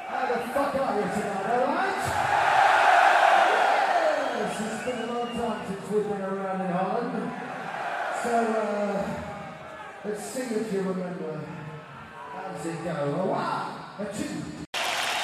How the fuck are you tonight, alright? Yes, it's been a long time since we've been around in Holland. So, let's see if you remember. How does it go? A one, a two.